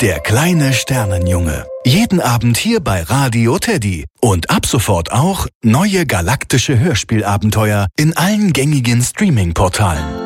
Der kleine Sternenjunge. Jeden Abend hier bei Radio Teddy. Und ab sofort auch neue galaktische Hörspielabenteuer in allen gängigen Streaming-Portalen.